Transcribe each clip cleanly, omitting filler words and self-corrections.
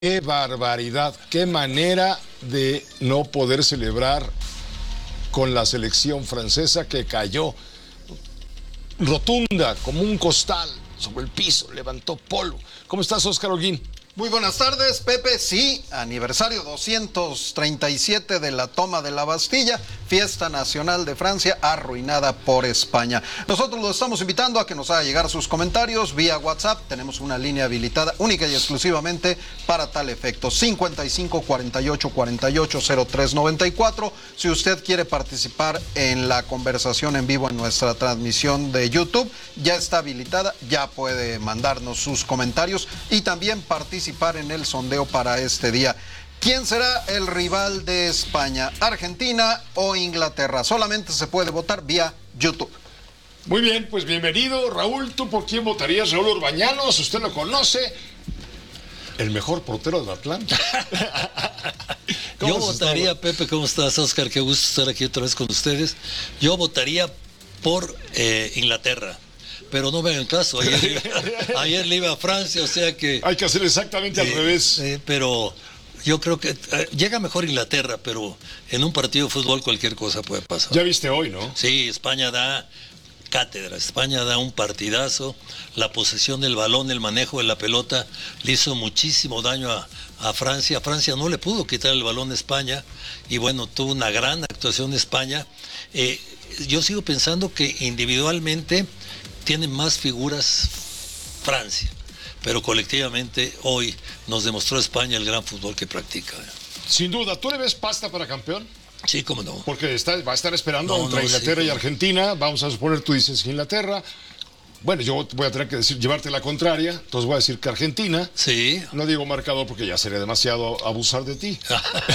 Qué barbaridad, qué manera de no poder celebrar con la selección francesa que cayó rotunda como un costal sobre el piso, levantó polvo. ¿Cómo estás, Óscar Holguín? Muy buenas tardes, Pepe. Sí, aniversario 237 de la toma de la Bastilla, fiesta nacional de Francia arruinada por España. Nosotros lo estamos invitando a que nos haga llegar sus comentarios vía WhatsApp. Tenemos una línea habilitada única y exclusivamente para tal efecto. 55 48 48 03 94. Si usted quiere participar en la conversación en vivo en nuestra transmisión de YouTube, ya está habilitada, ya puede mandarnos sus comentarios y también participar en el sondeo para este día. ¿Quién será el rival de España? ¿Argentina o Inglaterra? Solamente se puede votar vía YouTube. Muy bien, pues bienvenido, Raúl. ¿Tú por quién votarías? Raúl Orbañanos, usted lo conoce, el mejor portero del Atlante. Yo votaría, Pepe, ¿cómo estás, Óscar? Qué gusto estar aquí otra vez con ustedes. Yo votaría por Inglaterra. Pero no me hagan caso, ayer le iba a Francia, o sea que... Hay que hacer exactamente al revés. Pero yo creo que llega mejor Inglaterra, pero en un partido de fútbol cualquier cosa puede pasar. Ya viste hoy, ¿no? Sí, España da cátedra, España da un partidazo, la posesión del balón, el manejo de la pelota, le hizo muchísimo daño a Francia. Francia no le pudo quitar el balón a España y bueno, tuvo una gran actuación de España. Yo sigo pensando que individualmente tiene más figuras Francia, pero colectivamente hoy nos demostró España el gran fútbol que practica. Sin duda, ¿tú le ves pasta para campeón? Sí, cómo no. Porque va a estar esperando entre Inglaterra y Argentina. Vamos a suponer, tú dices que Inglaterra. Bueno, yo voy a tener que llevarte la contraria, entonces voy a decir que Argentina. Sí. No digo marcador porque ya sería demasiado abusar de ti.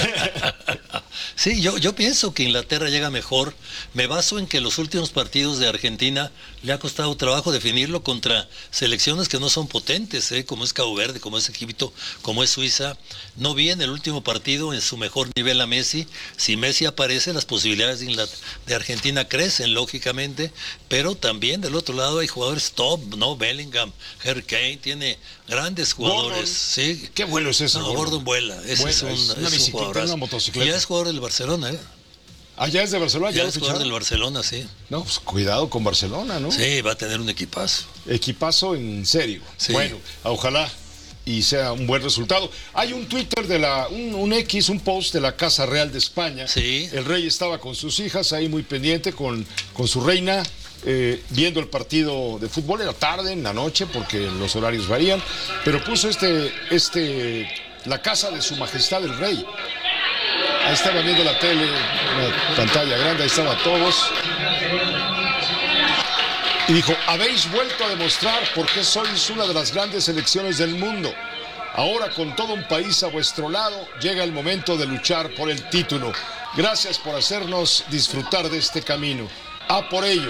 Sí, yo pienso que Inglaterra llega mejor. Me baso en que los últimos partidos de Argentina le ha costado trabajo definirlo contra selecciones que no son potentes, como es Cabo Verde, como es Egipto, como es Suiza. No vi en el último partido en su mejor nivel a Messi. Si Messi aparece, las posibilidades de Argentina crecen, lógicamente, pero también del otro lado hay jugadores top, ¿no? Bellingham, Harry Kane, tiene grandes jugadores. ¿Sí? Qué bueno es eso. No, Gordon vuela. Ese es una bicicleta, una motocicleta. Y ya es jugador del Barcelona, Ah, ya es de Barcelona. Ya es jugador del Barcelona, sí. No, pues cuidado con Barcelona, ¿no? Sí, va a tener un equipazo. Equipazo en serio. Sí. Bueno, ojalá y sea un buen resultado. Hay un Twitter un post de la Casa Real de España. Sí. El rey estaba con sus hijas ahí muy pendiente con su reina, viendo el partido de fútbol. Era tarde, en la noche, porque los horarios varían, pero puso la casa de su majestad el rey. Ahí estaban viendo la tele, una pantalla grande, ahí estaban todos. Y dijo: habéis vuelto a demostrar por qué sois una de las grandes selecciones del mundo. Ahora, con todo un país a vuestro lado, llega el momento de luchar por el título. Gracias por hacernos disfrutar de este camino. A por ello.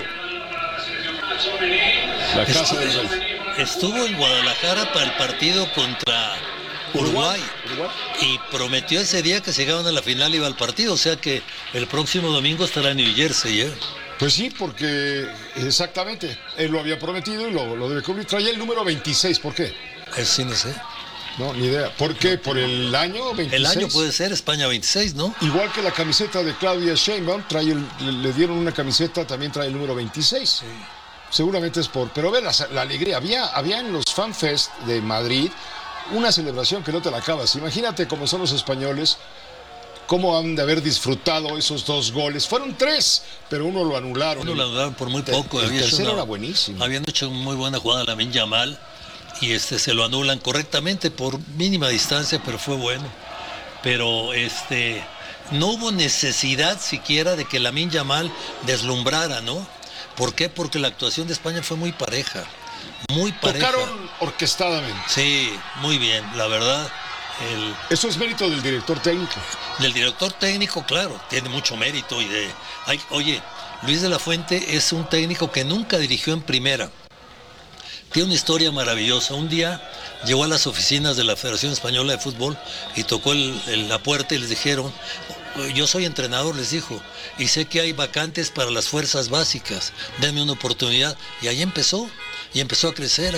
La casa del rey. Estuvo en Guadalajara para el partido contra Uruguay. Y prometió ese día que si llegaban a la final iba al partido, o sea que el próximo domingo estará en New Jersey, Pues sí, porque exactamente, él lo había prometido y lo debe cumplir. Traía el número 26, ¿por qué? Sí, no sé. No, ni idea. ¿Por qué? ¿Por el año 26? El año puede ser España 26, ¿no? Igual que la camiseta de Claudia Sheinbaum, le dieron una camiseta, también trae el número 26. Sí. Seguramente es por... Pero ve la alegría. Había en los FanFest de Madrid una celebración que no te la acabas. Imagínate cómo son los españoles, cómo han de haber disfrutado esos 2 goles. Fueron 3, pero uno lo anularon. Uno lo anularon por muy poco. El tercero era buenísimo. Habían hecho muy buena jugada Lamine Yamal y se lo anulan correctamente por mínima distancia, pero fue bueno. Pero no hubo necesidad siquiera de que Lamine Yamal deslumbrara, ¿no? ¿Por qué? Porque la actuación de España fue muy pareja. Muy pareja. Tocaron orquestadamente. Sí, muy bien, la verdad. Eso es mérito del director técnico. Del director técnico, claro, tiene mucho mérito. Oye, Luis de la Fuente es un técnico que nunca dirigió en primera. Tiene una historia maravillosa. Un día llegó a las oficinas de la Federación Española de Fútbol y tocó la puerta y les dijeron: yo soy entrenador, les dijo, y sé que hay vacantes para las fuerzas básicas, denme una oportunidad. Y ahí empezó. y empezó a crecer,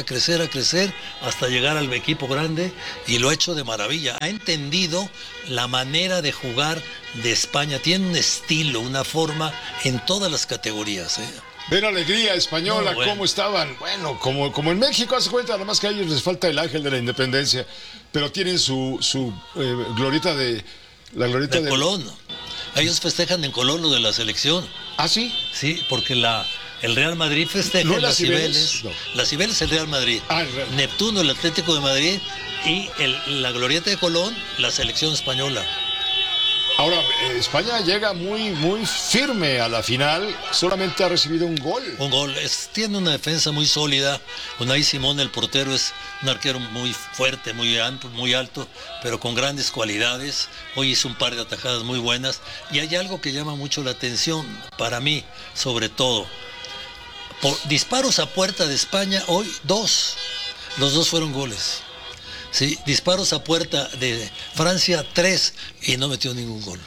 hasta llegar al equipo grande, y lo ha hecho de maravilla. Ha entendido la manera de jugar de España, tiene un estilo, una forma en todas las categorías. Ver alegría española, No, bueno. cómo estaban, bueno, como en México, hace cuenta, nada más que a ellos les falta el ángel de la independencia, pero tienen su glorieta la glorieta De Colón. Ellos festejan en Colón lo de la selección. ¿Ah, sí? Sí, porque el Real Madrid festeja ¿No en las las Cibeles? Cibeles. No. Las Cibeles el Real Madrid. Ah, el Real. Neptuno el Atlético de Madrid y la glorieta de Colón la selección española. Ahora, España llega muy, muy firme a la final, solamente ha recibido un gol. Un gol. Tiene una defensa muy sólida. Unai Simón, el portero, es un arquero muy fuerte, muy alto, pero con grandes cualidades. Hoy hizo un par de atajadas muy buenas. Y hay algo que llama mucho la atención, para mí, sobre todo. Por disparos a puerta de España, hoy 2. Los 2 fueron goles. Sí, disparos a puerta de Francia, 3, y no metió ningún gol.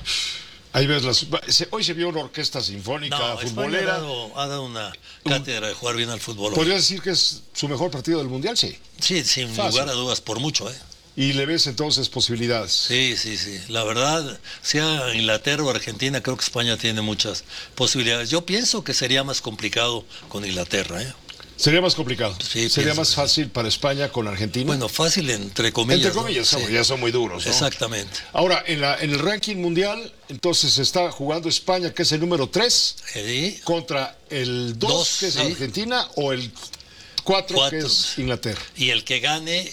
Ahí ves, hoy se vio una orquesta sinfónica, No, futbolera. España ha dado una cátedra de jugar bien al fútbol. ¿Podrías decir que es su mejor partido del Mundial? Sí. Sí, sin Fácil. lugar a dudas, por mucho, Y le ves entonces posibilidades. Sí. La verdad, sea Inglaterra o Argentina, creo que España tiene muchas posibilidades. Yo pienso que sería más complicado con Inglaterra, Sería más complicado. Sí, Sería pienso más que fácil para España con Argentina. Bueno, fácil entre comillas. Entre comillas, ¿no? Sí. ya son muy duros, ¿no? Exactamente. Ahora, en el ranking mundial, entonces está jugando España, que es el número 3, ¿Sí? contra el 2, que es sí. Argentina, o el 4, que Cuatro. es Inglaterra. Y el que gane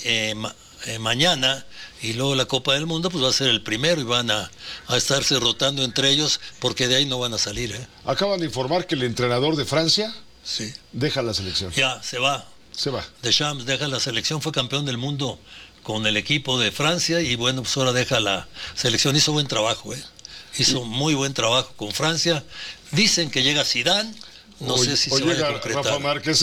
mañana y luego la Copa del Mundo, pues va a ser el primero y van a estarse rotando entre ellos, porque de ahí no van a salir. Acaban de informar que el entrenador de Francia Sí. deja la selección. Ya, se va. Se va. Deschamps deja la selección, fue campeón del mundo con el equipo de Francia y bueno, pues ahora deja la selección. Hizo buen trabajo, Hizo muy buen trabajo con Francia. Dicen que llega Zidane, no sé si se vaya a llega concretar. Rafa Márquez.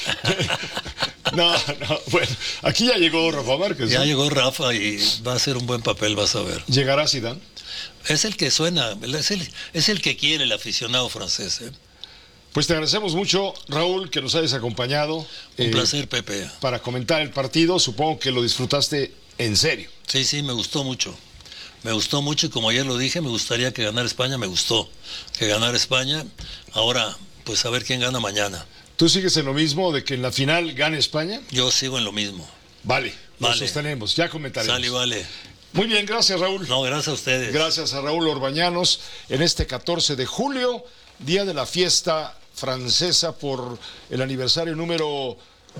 No, bueno, aquí ya llegó Rafa Márquez. Ya ¿no? llegó Rafa y va a hacer un buen papel, vas a ver. ¿Llegará Zidane? Es el que suena, es el que quiere el aficionado francés. Pues te agradecemos mucho, Raúl, que nos hayas acompañado. Un placer, Pepe. Para comentar el partido. Supongo que lo disfrutaste en serio. Sí, me gustó mucho. Me gustó mucho y como ayer lo dije, me gustaría que ganara España, me gustó que ganara España. Ahora, pues a ver quién gana mañana. ¿Tú sigues en lo mismo de que en la final gane España? Yo sigo en lo mismo. Vale, lo Vale. sostenemos, ya comentaremos. Sale y vale. Muy bien, gracias, Raúl. No, gracias a ustedes. Gracias a Raúl Orbañanos en este 14 de julio, día de la fiesta francesa por el aniversario número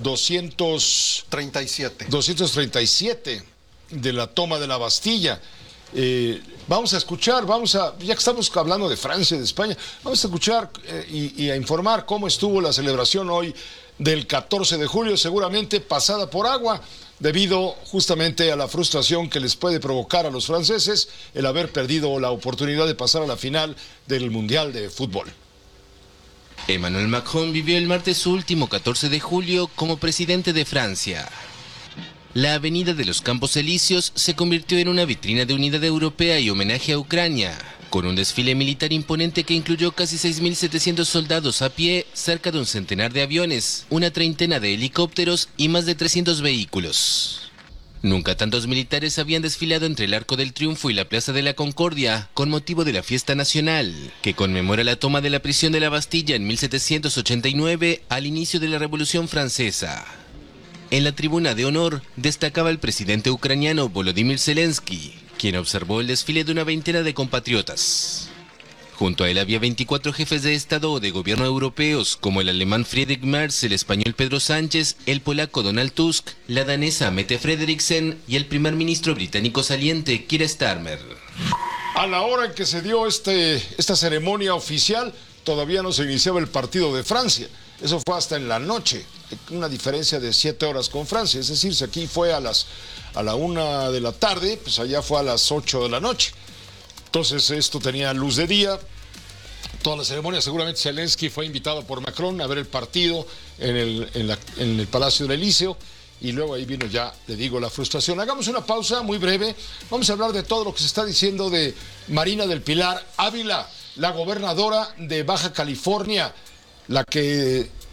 237 de la toma de la Bastilla. Vamos a escuchar, ya que estamos hablando de Francia y de España, vamos a escuchar y a informar cómo estuvo la celebración hoy del 14 de julio, seguramente pasada por agua, debido justamente a la frustración que les puede provocar a los franceses el haber perdido la oportunidad de pasar a la final del Mundial de Fútbol. Emmanuel Macron vivió el martes su último 14 de julio como presidente de Francia. La avenida de los Campos Elíseos se convirtió en una vitrina de unidad europea y homenaje a Ucrania, con un desfile militar imponente que incluyó casi 6.700 soldados a pie, cerca de un centenar de aviones, una treintena de helicópteros y más de 300 vehículos. Nunca tantos militares habían desfilado entre el Arco del Triunfo y la Plaza de la Concordia con motivo de la fiesta nacional, que conmemora la toma de la prisión de la Bastilla en 1789 al inicio de la Revolución Francesa. En la tribuna de honor destacaba el presidente ucraniano Volodymyr Zelensky, quien observó el desfile de una veintena de compatriotas. Junto a él había 24 jefes de Estado o de gobierno europeos, como el alemán Friedrich Merz, el español Pedro Sánchez, el polaco Donald Tusk, la danesa Mette Frederiksen y el primer ministro británico saliente Keir Starmer. A la hora en que se dio esta ceremonia oficial, todavía no se iniciaba el partido de Francia. Eso fue hasta en la noche, una diferencia de 7 horas con Francia. Es decir, si aquí fue a la 1 de la tarde, pues allá fue a las 8 de la noche. Entonces esto tenía luz de día. Toda la ceremonia, seguramente Zelensky fue invitado por Macron a ver el partido en el Palacio del Elíseo. Y luego ahí vino ya, le digo, la frustración. Hagamos una pausa muy breve. Vamos a hablar de todo lo que se está diciendo de Marina del Pilar Ávila, la gobernadora de Baja California, la que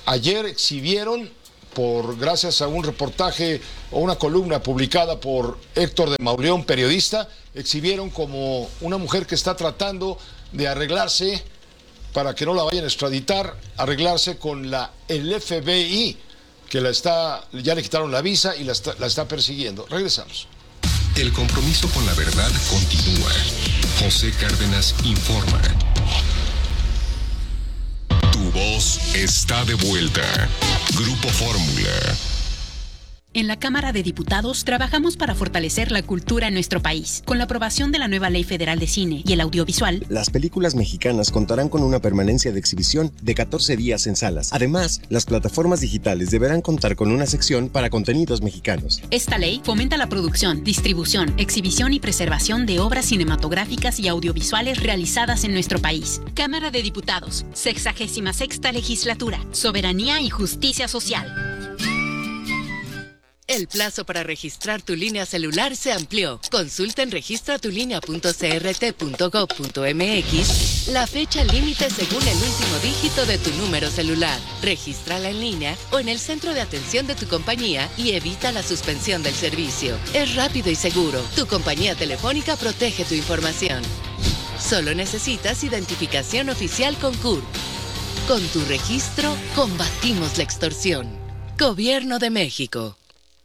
ayer exhibieron, gracias a un reportaje o una columna publicada por Héctor de Mauleón, periodista, exhibieron como una mujer que está tratando de arreglarse para que no la vayan a extraditar, arreglarse con el FBI, que ya le quitaron la visa y la está persiguiendo. Regresamos. El compromiso con la verdad continúa. José Cárdenas informa. Tu voz está de vuelta. Grupo Fórmula. En la Cámara de Diputados trabajamos para fortalecer la cultura en nuestro país. Con la aprobación de la nueva Ley Federal de Cine y el Audiovisual, las películas mexicanas contarán con una permanencia de exhibición de 14 días en salas. Además, las plataformas digitales deberán contar con una sección para contenidos mexicanos. Esta ley fomenta la producción, distribución, exhibición y preservación de obras cinematográficas y audiovisuales realizadas en nuestro país. Cámara de Diputados, 66ª Legislatura, Soberanía y Justicia Social. El plazo para registrar tu línea celular se amplió. Consulta en registratulínea.crt.gov.mx la fecha límite según el último dígito de tu número celular. Regístrala en línea o en el centro de atención de tu compañía y evita la suspensión del servicio. Es rápido y seguro. Tu compañía telefónica protege tu información. Solo necesitas identificación oficial con CURP. Con tu registro, combatimos la extorsión. Gobierno de México.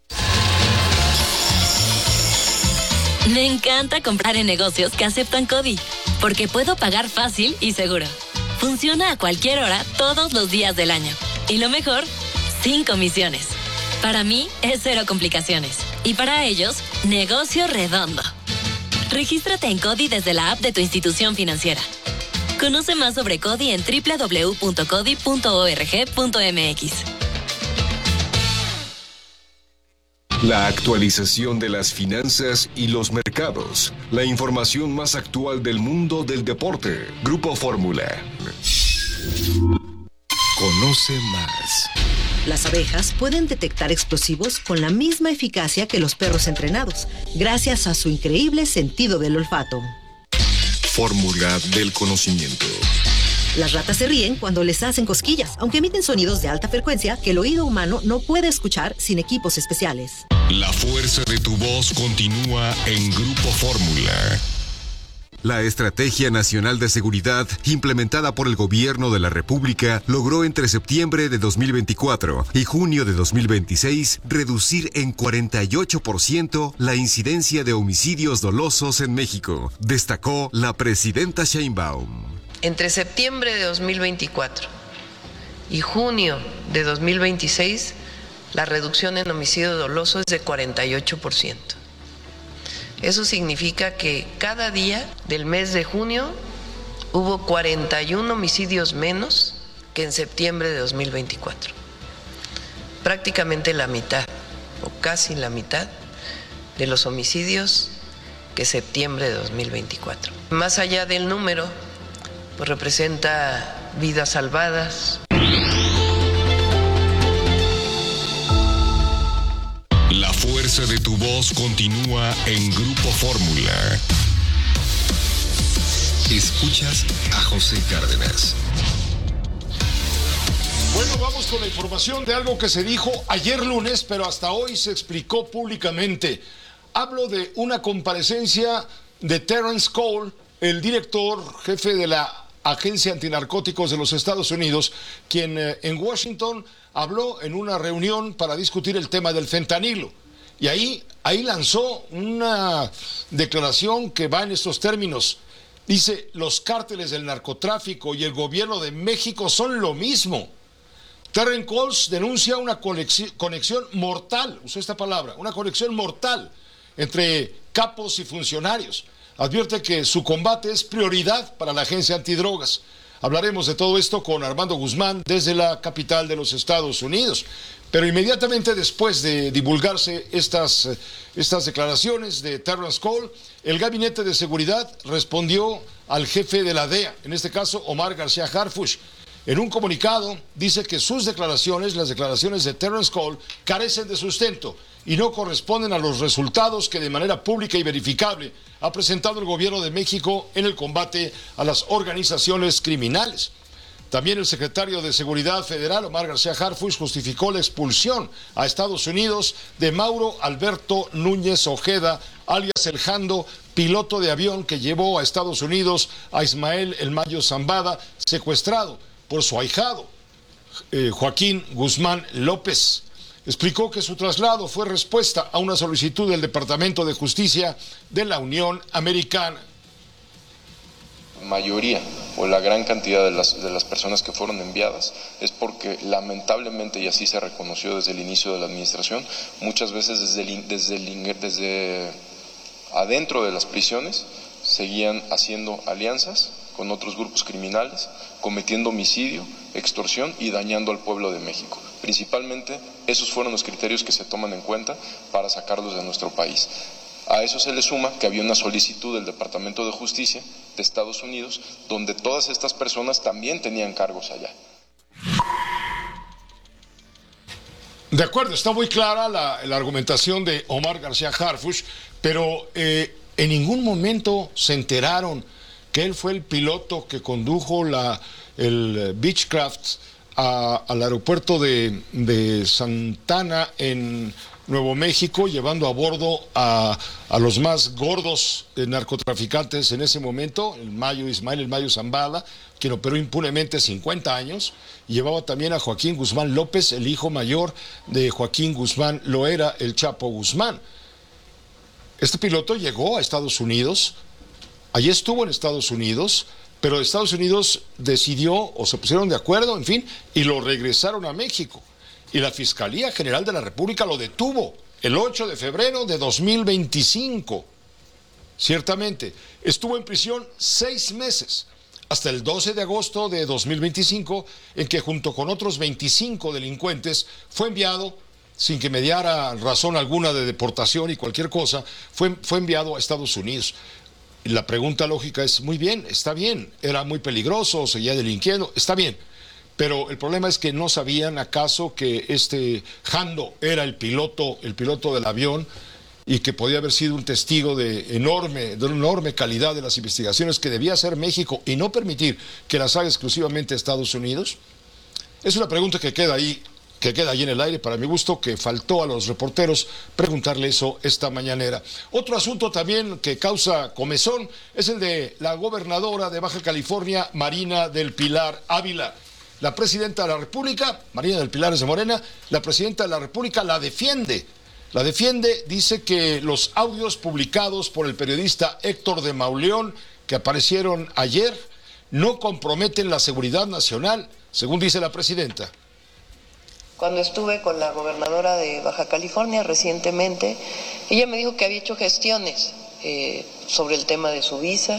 Me encanta comprar en negocios que aceptan CODI, porque puedo pagar fácil y seguro. Funciona a cualquier hora, todos los días del año. Y lo mejor, sin comisiones. Para mí, es cero complicaciones. Y para ellos, negocio redondo. Regístrate en CODI desde la app de tu institución financiera. Conoce más sobre CODI en www.codi.org.mx. La actualización de las finanzas y los mercados. La información más actual del mundo del deporte. Grupo Fórmula. Conoce más. Las abejas pueden detectar explosivos con la misma eficacia que los perros entrenados, gracias a su increíble sentido del olfato. Fórmula del conocimiento. Las ratas se ríen cuando les hacen cosquillas, aunque emiten sonidos de alta frecuencia que el oído humano no puede escuchar sin equipos especiales. La fuerza de tu voz continúa en Grupo Fórmula. La Estrategia Nacional de Seguridad, implementada por el Gobierno de la República, logró entre septiembre de 2024 y junio de 2026 reducir en 48% la incidencia de homicidios dolosos en México, destacó la presidenta Sheinbaum. Entre septiembre de 2024 y junio de 2026, la reducción en homicidio doloso es de 48%. Eso significa que cada día del mes de junio hubo 41 homicidios menos que en septiembre de 2024. Prácticamente la mitad, o casi la mitad, de los homicidios que septiembre de 2024. Más allá del número, pues representa vidas salvadas. La fuerza de tu voz continúa en Grupo Fórmula. Escuchas a José Cárdenas. Bueno, vamos con la información de algo que se dijo ayer lunes, pero hasta hoy se explicó públicamente. Hablo de una comparecencia de Terrence Cole, el director jefe de la Agencia Antinarcóticos de los Estados Unidos, quien en Washington habló en una reunión para discutir el tema del fentanilo. Y ahí lanzó una declaración que va en estos términos. Dice, los cárteles del narcotráfico y el gobierno de México son lo mismo. Terrence Cole denuncia una conexión mortal, usó esta palabra, una conexión mortal entre capos y funcionarios. Advierte que su combate es prioridad para la Agencia Antidrogas. Hablaremos de todo esto con Armando Guzmán desde la capital de los Estados Unidos. Pero inmediatamente después de divulgarse estas declaraciones de Terrence Cole, el Gabinete de Seguridad respondió al jefe de la DEA, en este caso Omar García Harfuch. En un comunicado dice que sus declaraciones, las declaraciones de Terrence Cole, carecen de sustento y no corresponden a los resultados que de manera pública y verificable ha presentado el gobierno de México en el combate a las organizaciones criminales. También el secretario de Seguridad Federal, Omar García Harfuch, justificó la expulsión a Estados Unidos de Mauro Alberto Núñez Ojeda, alias El Jando, piloto de avión que llevó a Estados Unidos a Ismael El Mayo Zambada, secuestrado por su ahijado, Joaquín Guzmán López. Explicó que su traslado fue respuesta a una solicitud del Departamento de Justicia de la Unión Americana. Mayoría o la gran cantidad de las personas que fueron enviadas es porque lamentablemente, y así se reconoció desde el inicio de la administración, muchas veces desde adentro de las prisiones seguían haciendo alianzas con otros grupos criminales, cometiendo homicidio, extorsión y dañando al pueblo de México. Principalmente esos fueron los criterios que se toman en cuenta para sacarlos de nuestro país. A eso se le suma que había una solicitud del Departamento de Justicia de Estados Unidos, donde todas estas personas también tenían cargos allá. De acuerdo, está muy clara la argumentación de Omar García Harfuch, pero en ningún momento se enteraron que él fue el piloto que condujo el Beechcraft al aeropuerto de Santana en Nuevo México, llevando a bordo a los más gordos narcotraficantes en ese momento, Ismael El Mayo Zambada, quien operó impunemente 50 años, y llevaba también a Joaquín Guzmán López, el hijo mayor de Joaquín Guzmán Loera, el Chapo Guzmán. Este piloto llegó a Estados Unidos, allí estuvo en Estados Unidos, pero Estados Unidos decidió, o se pusieron de acuerdo, en fin, y lo regresaron a México. Y la Fiscalía General de la República lo detuvo el 8 de febrero de 2025. Ciertamente, estuvo en prisión 6 meses, hasta el 12 de agosto de 2025, en que junto con otros 25 delincuentes fue enviado, sin que mediara razón alguna de deportación y cualquier cosa, fue enviado a Estados Unidos. La pregunta lógica es, muy bien, está bien, era muy peligroso, seguía delinquiendo, está bien. Pero el problema es que no sabían acaso que este Jando era el piloto del avión y que podía haber sido un testigo de enorme calidad de las investigaciones que debía hacer México y no permitir que las haga exclusivamente Estados Unidos. Es una pregunta que queda ahí en el aire, para mi gusto, que faltó a los reporteros preguntarle eso esta mañanera. Otro asunto también que causa comezón es el de la gobernadora de Baja California, Marina del Pilar Ávila. La presidenta de la República, Marina del Pilar es de Morena, la presidenta de la República la defiende, dice que los audios publicados por el periodista Héctor de Mauleón, que aparecieron ayer, no comprometen la seguridad nacional, según dice la presidenta. Cuando estuve con la gobernadora de Baja California recientemente, ella me dijo que había hecho gestiones sobre el tema de su visa,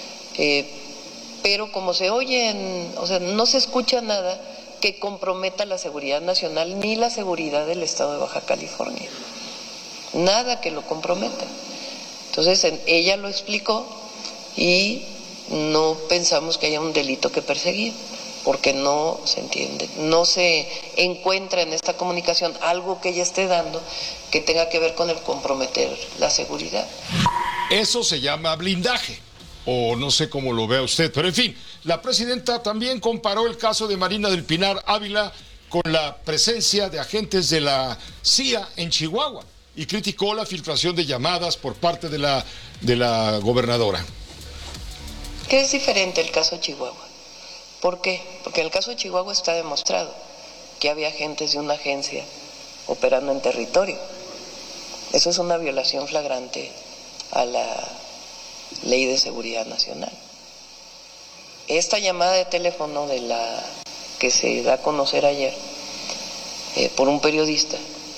pero como se oyen, o sea, no se escucha nada que comprometa la seguridad nacional ni la seguridad del estado de Baja California. Nada que lo comprometa. Entonces, ella lo explicó y no pensamos que haya un delito que perseguir, porque no se entiende, no se encuentra en esta comunicación algo que ella esté dando que tenga que ver con el comprometer la seguridad. Eso se llama blindaje. O no sé cómo lo vea usted, pero en fin, la presidenta también comparó el caso de Marina del Pilar Ávila con la presencia de agentes de la CIA en Chihuahua y criticó la filtración de llamadas por parte de la gobernadora. ¿Qué es diferente el caso de Chihuahua? ¿Por qué? Porque en el caso de Chihuahua está demostrado que había agentes de una agencia operando en territorio. Eso es una violación flagrante a la Ley de Seguridad Nacional. Esta llamada de teléfono de la que se da a conocer ayer por un periodista,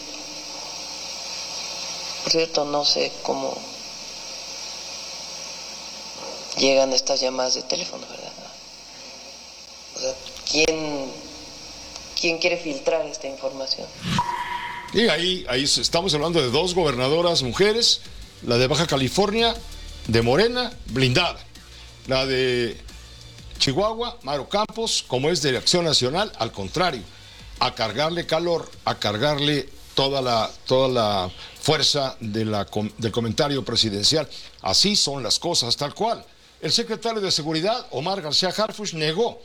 por cierto, no sé cómo llegan estas llamadas de teléfono, ¿verdad? O sea, ¿quién quiere filtrar esta información? Y ahí estamos hablando de 2 gobernadoras mujeres, la de Baja California, de Morena, blindada. La de Chihuahua, Maru Campos, como es de Acción Nacional, al contrario, a cargarle calor, a cargarle toda la fuerza del comentario presidencial. Así son las cosas, tal cual. El secretario de Seguridad, Omar García Harfuch, negó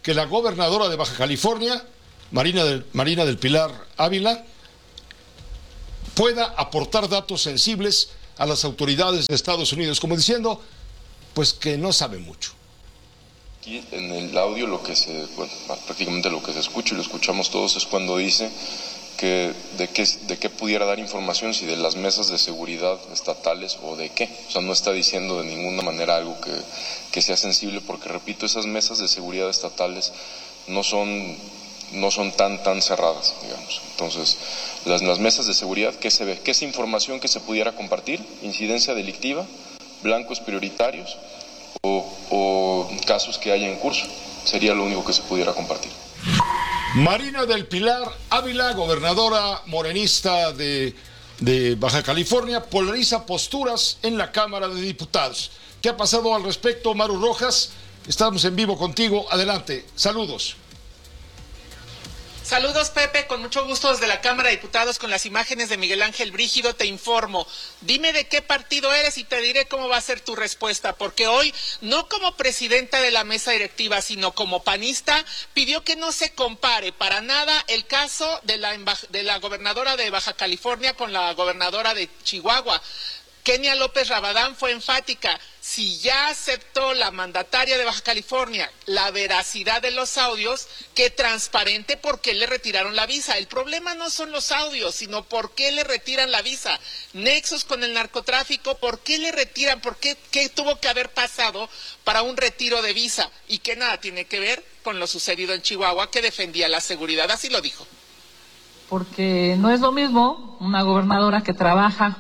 que la gobernadora de Baja California, Marina del Pilar Ávila, pueda aportar datos sensibles a las autoridades de Estados Unidos, como diciendo, pues que no sabe mucho. Aquí en el audio prácticamente lo que se escucha y lo escuchamos todos es cuando dice que de qué pudiera dar información, si de las mesas de seguridad estatales o de qué. O sea, no está diciendo de ninguna manera algo que sea sensible, porque repito, esas mesas de seguridad estatales no son tan cerradas, digamos. Entonces, las mesas de seguridad, ¿qué se ve? ¿Qué es información que se pudiera compartir? Incidencia delictiva, blancos prioritarios o casos que haya en curso. Sería lo único que se pudiera compartir. Marina del Pilar Ávila, gobernadora morenista de Baja California, polariza posturas en la Cámara de Diputados. ¿Qué ha pasado al respecto, Maru Rojas? Estamos en vivo contigo. Adelante. Saludos. Saludos, Pepe, con mucho gusto desde la Cámara de Diputados con las imágenes de Miguel Ángel Brígido. Te informo, dime de qué partido eres y te diré cómo va a ser tu respuesta, porque hoy, no como presidenta de la mesa directiva, sino como panista, pidió que no se compare para nada el caso de la gobernadora de Baja California con la gobernadora de Chihuahua. Kenia López Rabadán fue enfática: si ya aceptó la mandataria de Baja California la veracidad de los audios, que transparente por qué le retiraron la visa. El problema no son los audios, sino por qué le retiran la visa. Nexos con el narcotráfico, ¿por qué le retiran? ¿Qué tuvo que haber pasado para un retiro de visa? Y que nada tiene que ver con lo sucedido en Chihuahua, que defendía la seguridad, así lo dijo. Porque no es lo mismo una gobernadora que trabaja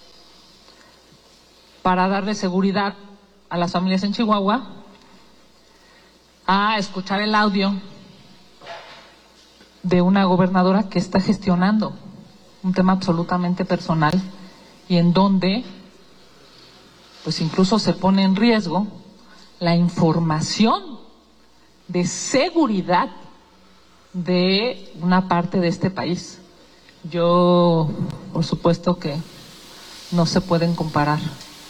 para darle seguridad a las familias en Chihuahua, a escuchar el audio de una gobernadora que está gestionando un tema absolutamente personal y en donde pues incluso se pone en riesgo la información de seguridad de una parte de este país. Yo, por supuesto que no se pueden comparar.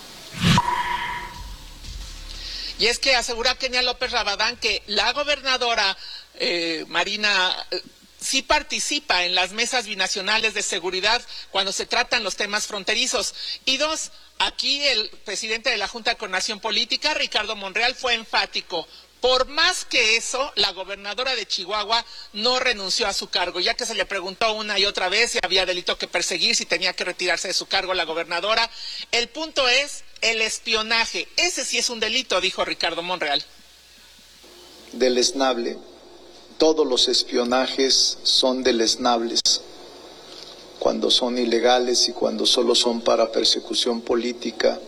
Y es que asegura Kenia López Rabadán que la gobernadora Marina sí participa en las mesas binacionales de seguridad cuando se tratan los temas fronterizos. Y dos, aquí el presidente de la Junta de Coordinación Política, Ricardo Monreal, fue enfático. Por más que eso, la gobernadora de Chihuahua no renunció a su cargo, ya que se le preguntó una y otra vez si había delito que perseguir, si tenía que retirarse de su cargo la gobernadora. El punto es el espionaje. Ese sí es un delito, dijo Ricardo Monreal. Deleznable. Todos los espionajes son deleznables cuando son ilegales y cuando solo son para persecución política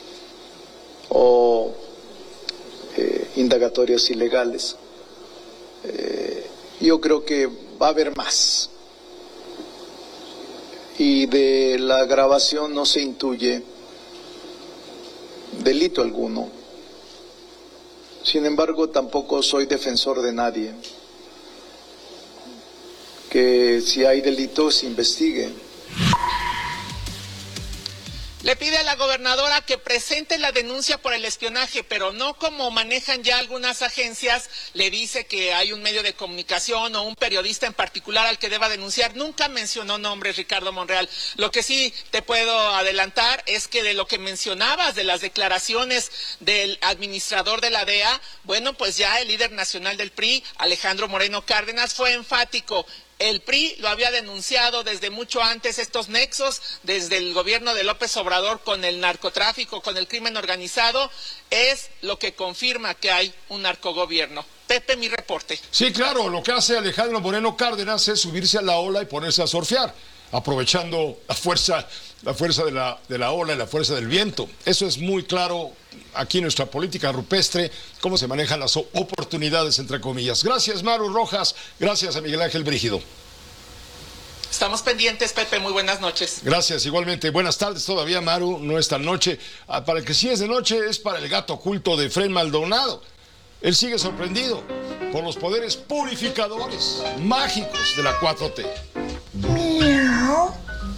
o indagatorias ilegales. Yo creo que va a haber más. Y de la grabación no se intuye delito alguno. Sin embargo, tampoco soy defensor de nadie. Que si hay delito se investigue. Le pide a la gobernadora que presente la denuncia por el espionaje, pero no como manejan ya algunas agencias. Le dice que hay un medio de comunicación o un periodista en particular al que deba denunciar. Nunca mencionó nombres, Ricardo Monreal. Lo que sí te puedo adelantar es que de lo que mencionabas, de las declaraciones del administrador de la DEA, bueno, pues ya el líder nacional del PRI, Alejandro Moreno Cárdenas, fue enfático. El PRI lo había denunciado desde mucho antes, estos nexos, desde el gobierno de López Obrador con el narcotráfico, con el crimen organizado, es lo que confirma que hay un narcogobierno. Pepe, mi reporte. Sí, claro, lo que hace Alejandro Moreno Cárdenas es subirse a la ola y ponerse a surfear, aprovechando la fuerza de la ola y la fuerza del viento. Eso es muy claro aquí en nuestra política rupestre, cómo se manejan las oportunidades, entre comillas. Gracias, Maru Rojas. Gracias a Miguel Ángel Brígido. Estamos pendientes, Pepe. Muy buenas noches. Gracias, igualmente. Buenas tardes todavía, Maru. No es tan noche. Para el que sí es de noche es para el gato oculto de Fred Maldonado. Él sigue sorprendido por los poderes purificadores mágicos de la 4T. Miau.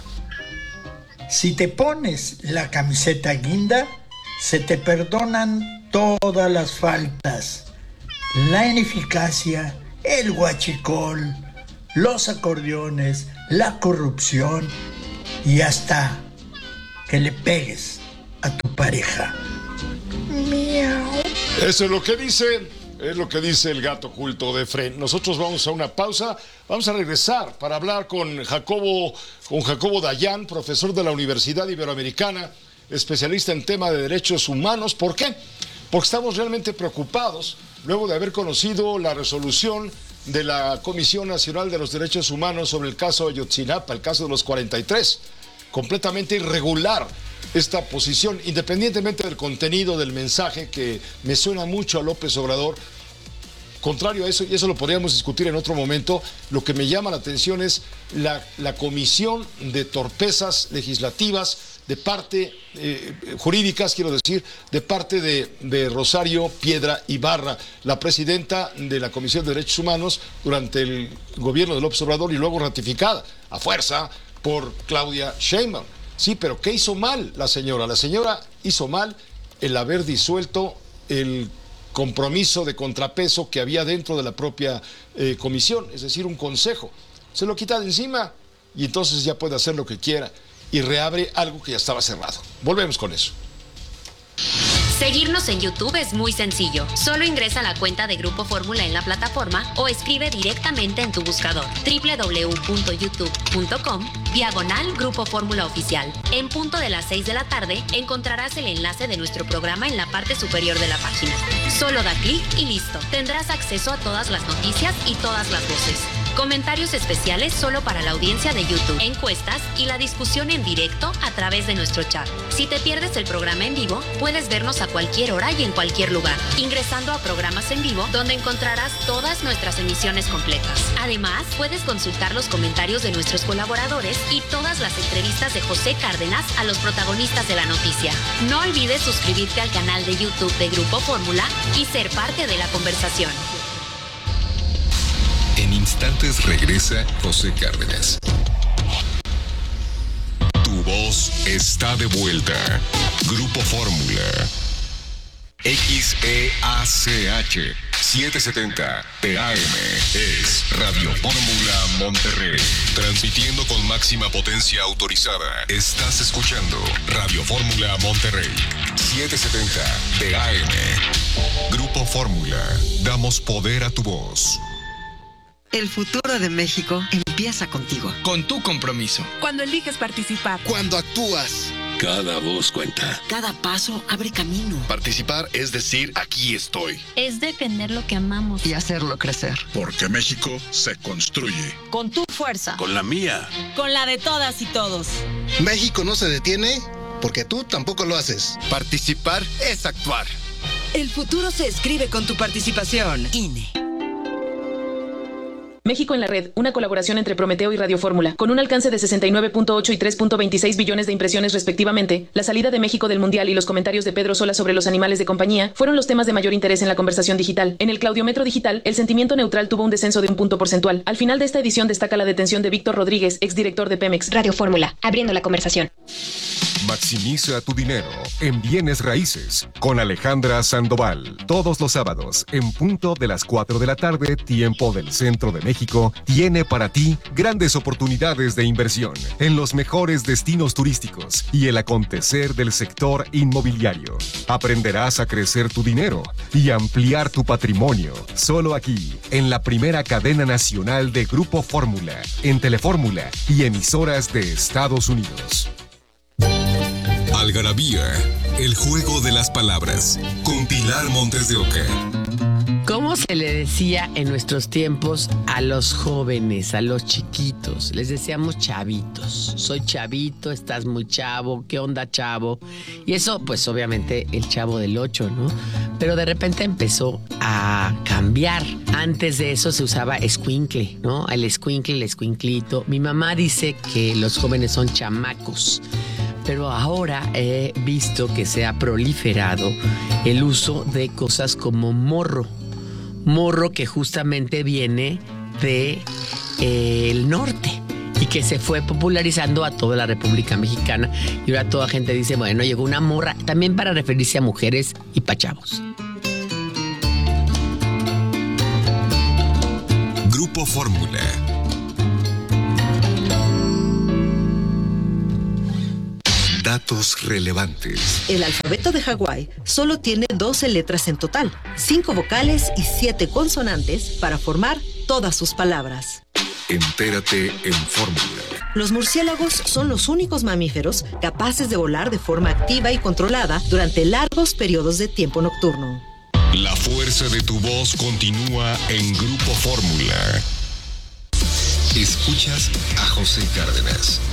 Si te pones la camiseta guinda, se te perdonan todas las faltas. la ineficacia, el huachicol, los acordeones, la corrupción y hasta que le pegues a tu pareja. Miau. Eso es lo que dice el gato oculto de Fren. Nosotros vamos a una pausa, vamos a regresar para hablar con Jacobo Dayan, profesor de la Universidad Iberoamericana, especialista en tema de derechos humanos. ¿Por qué? Porque estamos realmente preocupados luego de haber conocido la resolución de la Comisión Nacional de los Derechos Humanos sobre el caso de Ayotzinapa, el caso de los 43. Completamente irregular esta posición, independientemente del contenido del mensaje, que me suena mucho a López Obrador. Contrario a eso, y eso lo podríamos discutir en otro momento, lo que me llama la atención es la comisión de torpezas legislativas de parte, jurídicas, quiero decir, de parte de Rosario Piedra Ibarra, la presidenta de la Comisión de Derechos Humanos durante el gobierno de López Obrador y luego ratificada a fuerza por Claudia Sheinbaum. Sí, pero ¿qué hizo mal la señora? La señora hizo mal el haber disuelto el compromiso de contrapeso que había dentro de la propia comisión, es decir, un consejo. Se lo quita de encima y entonces ya puede hacer lo que quiera y reabre algo que ya estaba cerrado. Volvemos con eso. Seguirnos en YouTube es muy sencillo. Solo ingresa a la cuenta de Grupo Fórmula en la plataforma o escribe directamente en tu buscador www.youtube.com/Grupo Fórmula Oficial. En punto de las 6 de la tarde encontrarás el enlace de nuestro programa en la parte superior de la página. Solo da clic y listo. Tendrás acceso a todas las noticias y todas las voces. Comentarios especiales solo para la audiencia de YouTube, encuestas y la discusión en directo a través de nuestro chat. Si te pierdes el programa en vivo, puedes vernos a cualquier hora y en cualquier lugar, ingresando a programas en vivo, donde encontrarás todas nuestras emisiones completas. Además, puedes consultar los comentarios de nuestros colaboradores y todas las entrevistas de José Cárdenas a los protagonistas de la noticia. No olvides suscribirte al canal de YouTube de Grupo Fórmula y ser parte de la conversación. En instantes regresa José Cárdenas. Tu voz está de vuelta. Grupo Fórmula. XEACH 770 PM es Radio Fórmula Monterrey. Transmitiendo con máxima potencia autorizada. Estás escuchando Radio Fórmula Monterrey 770 AM. Grupo Fórmula. Damos poder a tu voz. El futuro de México empieza contigo. Con tu compromiso. Cuando eliges participar. Cuando actúas. Cada voz cuenta. Cada paso abre camino. Participar es decir, aquí estoy. Es defender lo que amamos. Y hacerlo crecer. Porque México se construye. Con tu fuerza. Con la mía. Con la de todas y todos. México no se detiene porque tú tampoco lo haces. Participar es actuar. El futuro se escribe con tu participación. INE. México en la red, una colaboración entre Prometeo y Radio Fórmula, con un alcance de 69.8 y 3.26 billones de impresiones respectivamente. La salida de México del Mundial y los comentarios de Pedro Sola sobre los animales de compañía fueron los temas de mayor interés en la conversación digital. En el Claudiometro digital, el sentimiento neutral tuvo un descenso de 1 punto porcentual. Al final de esta edición destaca la detención de Víctor Rodríguez, exdirector de Pemex. Radio Fórmula, abriendo la conversación. Maximiza tu dinero en bienes raíces con Alejandra Sandoval. Todos los sábados, en punto de las 4 de la tarde, tiempo del centro de México, tiene para ti grandes oportunidades de inversión en los mejores destinos turísticos y el acontecer del sector inmobiliario. Aprenderás a crecer tu dinero y ampliar tu patrimonio. Solo aquí, en la primera cadena nacional de Grupo Fórmula, en Telefórmula y emisoras de Estados Unidos. Algarabía, el juego de las palabras, con Pilar Montes de Oca. ¿Cómo se le decía en nuestros tiempos a los jóvenes, a los chiquitos? Les decíamos chavitos. Soy chavito, estás muy chavo, ¿qué onda, chavo? Y eso, pues obviamente el Chavo del 8, ¿no? Pero de repente empezó a cambiar. Antes de eso se usaba escuincle, ¿no? El escuincle, el escuinclito. Mi mamá dice que los jóvenes son chamacos. Pero ahora he visto que se ha proliferado el uso de cosas como morro. Morro que justamente viene del norte y que se fue popularizando a toda la República Mexicana. Y ahora toda gente dice, bueno, llegó una morra, también para referirse a mujeres y pa' chavos. Grupo Fórmula. Datos relevantes. El alfabeto de Hawái solo tiene 12 letras en total, 5 vocales y 7 consonantes para formar todas sus palabras. Entérate en Fórmula. Los murciélagos son los únicos mamíferos capaces de volar de forma activa y controlada durante largos periodos de tiempo nocturno. La fuerza de tu voz continúa en Grupo Fórmula. Escuchas a José Cárdenas.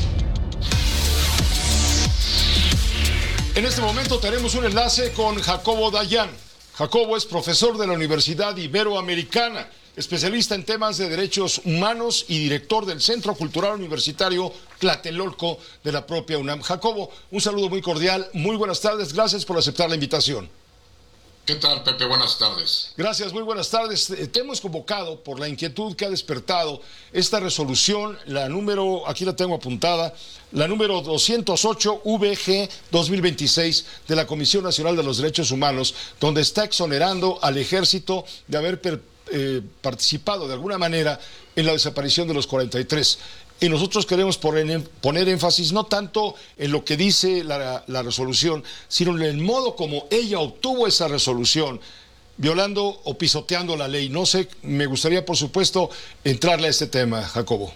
En este momento tenemos un enlace con Jacobo Dayan. Jacobo es profesor de la Universidad Iberoamericana, especialista en temas de derechos humanos y director del Centro Cultural Universitario Tlatelolco de la propia UNAM. Jacobo, un saludo muy cordial, muy buenas tardes, gracias por aceptar la invitación. ¿Qué tal, Pepe? Buenas tardes. Gracias, muy buenas tardes. Te hemos convocado por la inquietud que ha despertado esta resolución, la número, aquí la tengo apuntada, la número 208 VG 2026 de la Comisión Nacional de los Derechos Humanos, donde está exonerando al ejército de haber participado de alguna manera en la desaparición de los 43. Y nosotros queremos poner énfasis no tanto en lo que dice la resolución, sino en el modo como ella obtuvo esa resolución, violando o pisoteando la ley. No sé, me gustaría, por supuesto, entrarle a este tema, Jacobo.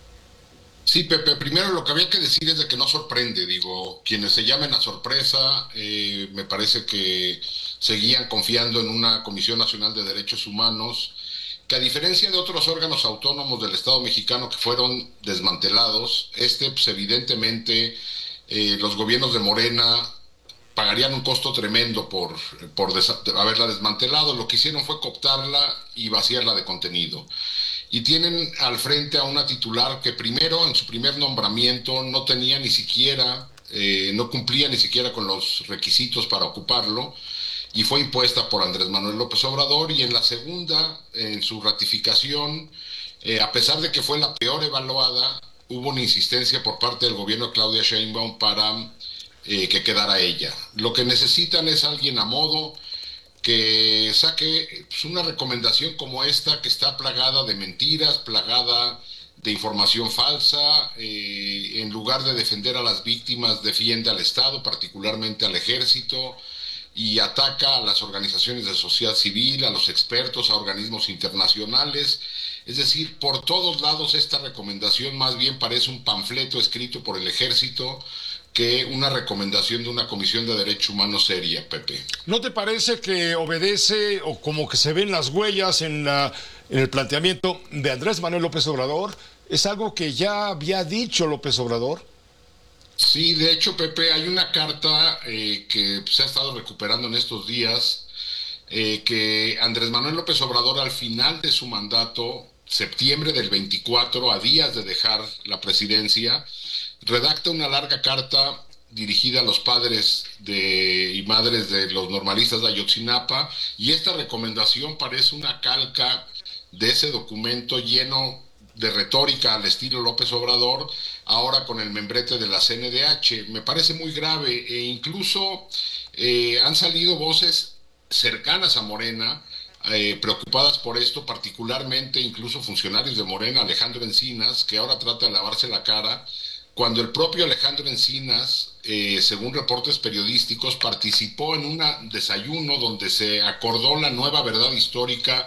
Sí, Pepe, primero lo que había que decir es de que no sorprende, quienes se llamen a sorpresa, me parece que seguían confiando en una Comisión Nacional de Derechos Humanos, que a diferencia de otros órganos autónomos del Estado mexicano que fueron desmantelados, pues evidentemente los gobiernos de Morena pagarían un costo tremendo por haberla desmantelado. Lo que hicieron fue cooptarla y vaciarla de contenido. Y tienen al frente a una titular que primero, en su primer nombramiento, no tenía ni siquiera, no cumplía ni siquiera con los requisitos para ocuparlo, y fue impuesta por Andrés Manuel López Obrador, y en la segunda, en su ratificación, a pesar de que fue la peor evaluada, hubo una insistencia por parte del gobierno de Claudia Sheinbaum para que quedara ella. Lo que necesitan es alguien a modo que saque una recomendación como esta, que está plagada de mentiras, plagada de información falsa, en lugar de defender a las víctimas, defiende al Estado, particularmente al ejército, y ataca a las organizaciones de sociedad civil, a los expertos, a organismos internacionales. Es decir, por todos lados esta recomendación más bien parece un panfleto escrito por el ejército que una recomendación de una Comisión de Derechos Humanos seria, Pepe. ¿No te parece que obedece o como que se ven las huellas en el planteamiento de Andrés Manuel López Obrador? ¿Es algo que ya había dicho López Obrador? Sí, de hecho, Pepe, hay una carta que se ha estado recuperando en estos días, que Andrés Manuel López Obrador al final de su mandato, septiembre del 24, a días de dejar la presidencia, redacta una larga carta dirigida a los padres y madres de los normalistas de Ayotzinapa, y esta recomendación parece una calca de ese documento lleno de retórica al estilo López Obrador, ahora con el membrete de la CNDH. Me parece muy grave, e incluso han salido voces cercanas a Morena, preocupadas por esto, particularmente incluso funcionarios de Morena, Alejandro Encinas, que ahora trata de lavarse la cara, cuando el propio Alejandro Encinas, según reportes periodísticos, participó en un desayuno donde se acordó la nueva verdad histórica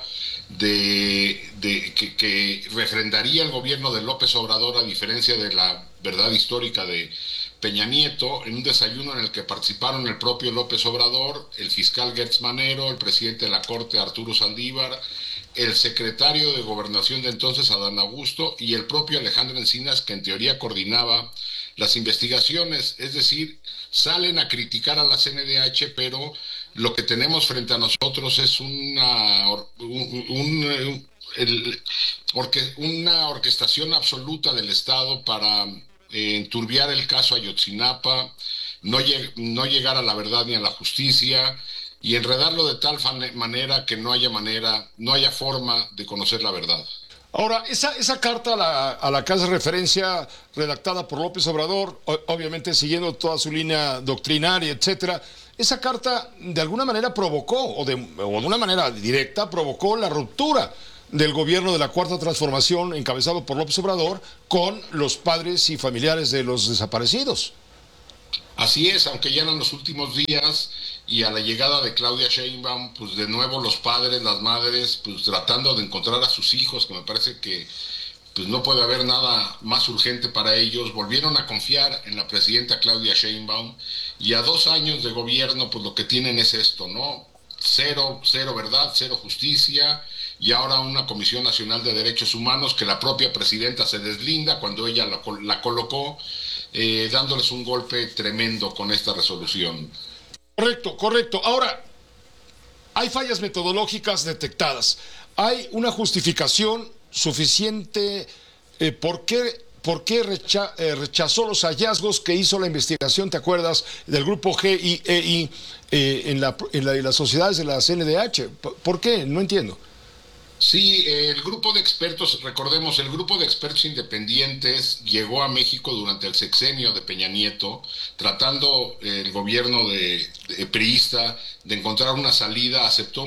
que refrendaría el gobierno de López Obrador, a diferencia de la verdad histórica de Peña Nieto, en un desayuno en el que participaron el propio López Obrador, el fiscal Gertz Manero, el presidente de la Corte Arturo Saldívar, el secretario de Gobernación de entonces, Adán Augusto, y el propio Alejandro Encinas, que en teoría coordinaba las investigaciones. Es decir, salen a criticar a la CNDH, pero lo que tenemos frente a nosotros es una orquestación absoluta del Estado para enturbiar el caso Ayotzinapa, no llegar a la verdad ni a la justicia, y enredarlo de tal manera que no haya forma de conocer la verdad. Ahora, esa carta a la que hace referencia, redactada por López Obrador, obviamente siguiendo toda su línea doctrinaria, etcétera, esa carta de alguna manera provocó, o de una manera directa, provocó la ruptura del gobierno de la Cuarta Transformación encabezado por López Obrador con los padres y familiares de los desaparecidos. Así es, aunque ya eran los últimos días y a la llegada de Claudia Sheinbaum, pues de nuevo los padres, las madres, pues tratando de encontrar a sus hijos, que me parece que pues no puede haber nada más urgente para ellos, volvieron a confiar en la presidenta Claudia Sheinbaum, y a 2 años de gobierno pues lo que tienen es esto, ¿no? Cero verdad, cero justicia, y ahora una Comisión Nacional de Derechos Humanos que la propia presidenta se deslinda cuando ella la colocó, dándoles un golpe tremendo con esta resolución. Correcto. Ahora, hay fallas metodológicas detectadas. Hay una justificación suficiente. ¿Por qué rechazó los hallazgos que hizo la investigación, te acuerdas, del grupo GIEI en las sociedades de la CNDH? ¿Por qué? No entiendo. Sí, el grupo de expertos, recordemos, el grupo de expertos independientes llegó a México durante el sexenio de Peña Nieto, tratando el gobierno de priista de encontrar una salida, aceptó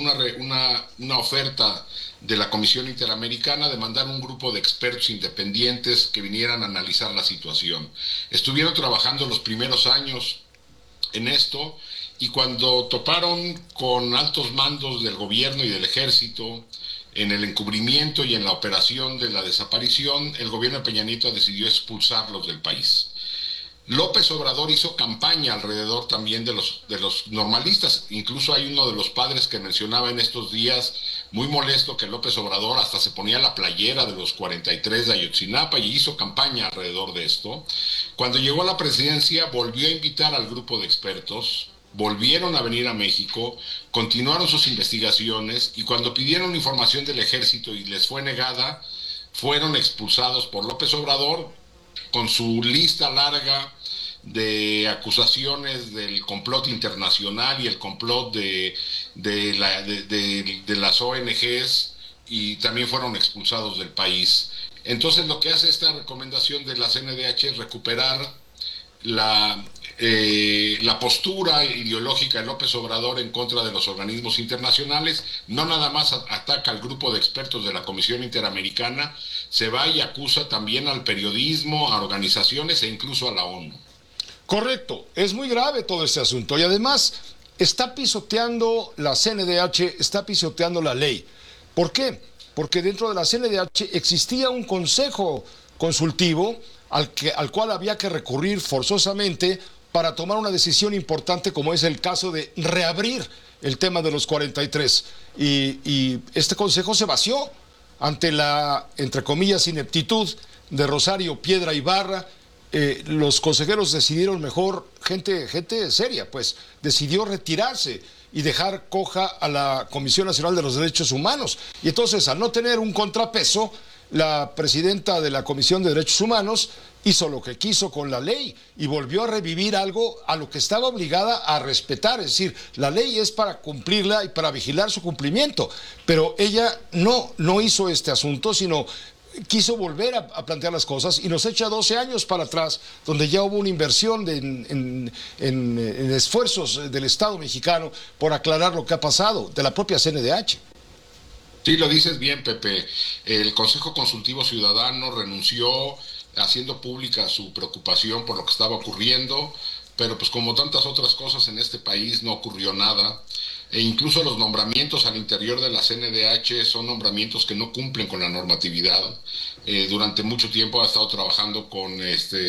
una oferta de la Comisión Interamericana de mandar un grupo de expertos independientes que vinieran a analizar la situación. Estuvieron trabajando los primeros años en esto, y cuando toparon con altos mandos del gobierno y del ejército en el encubrimiento y en la operación de la desaparición, el gobierno de Peña Nieto decidió expulsarlos del país. López Obrador hizo campaña alrededor también de los normalistas. Incluso hay uno de los padres que mencionaba en estos días, muy molesto, que López Obrador hasta se ponía la playera de los 43 de Ayotzinapa, y hizo campaña alrededor de esto. Cuando llegó a la presidencia, volvió a invitar al grupo de expertos, volvieron a venir a México, continuaron sus investigaciones, y cuando pidieron información del ejército y les fue negada, fueron expulsados por López Obrador con su lista larga de acusaciones del complot internacional y el complot de las ONGs, y también fueron expulsados del país. Entonces lo que hace esta recomendación de la CNDH es recuperar la postura ideológica de López Obrador en contra de los organismos internacionales. No nada más ataca al grupo de expertos de la Comisión Interamericana, se va y acusa también al periodismo, a organizaciones e incluso a la ONU. Correcto, es muy grave todo este asunto, y además está pisoteando la CNDH, está pisoteando la ley. ¿Por qué? Porque dentro de la CNDH existía un consejo consultivo al cual había que recurrir forzosamente para tomar una decisión importante, como es el caso de reabrir el tema de los 43. Y este consejo se vació ante la, entre comillas, ineptitud de Rosario Piedra Ibarra. Los consejeros decidieron mejor, gente seria, pues, decidió retirarse y dejar coja a la Comisión Nacional de los Derechos Humanos. Y entonces, al no tener un contrapeso, la presidenta de la Comisión de Derechos Humanos hizo lo que quiso con la ley y volvió a revivir algo a lo que estaba obligada a respetar. Es decir, la ley es para cumplirla y para vigilar su cumplimiento, pero ella no hizo este asunto, sino quiso volver a plantear las cosas, y nos echa 12 años para atrás, donde ya hubo una inversión en esfuerzos del Estado mexicano por aclarar lo que ha pasado, de la propia CNDH. Sí, lo dices bien, Pepe. El Consejo Consultivo Ciudadano renunció haciendo pública su preocupación por lo que estaba ocurriendo, pero pues como tantas otras cosas en este país no ocurrió nada. E incluso los nombramientos al interior de la CNDH son nombramientos que no cumplen con la normatividad. Durante mucho tiempo ha estado trabajando con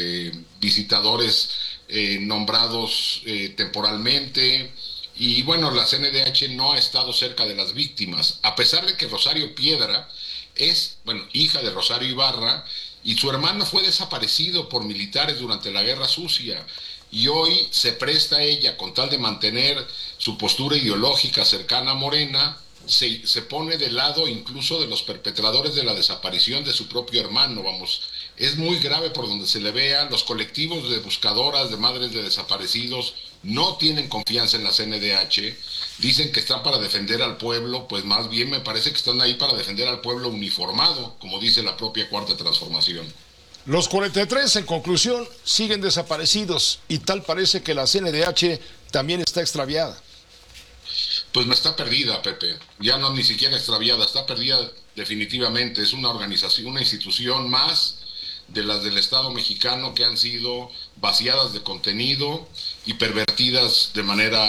visitadores nombrados temporalmente. Y bueno, la CNDH no ha estado cerca de las víctimas, a pesar de que Rosario Piedra es, hija de Rosario Ibarra, y su hermano fue desaparecido por militares durante la Guerra Sucia. Y hoy se presta ella, con tal de mantener su postura ideológica cercana a Morena, se pone del lado incluso de los perpetradores de la desaparición de su propio hermano. Es muy grave por donde se le vea. Los colectivos de buscadoras de madres de desaparecidos no tienen confianza en la CNDH, dicen que están para defender al pueblo, pues más bien me parece que están ahí para defender al pueblo uniformado, como dice la propia Cuarta Transformación. Los 43, en conclusión, siguen desaparecidos, y tal parece que la CNDH también está extraviada. Pues no está perdida, Pepe, ya no ni siquiera extraviada, está perdida definitivamente. Es una organización, una institución más de las del Estado mexicano que han sido vaciadas de contenido y pervertidas de manera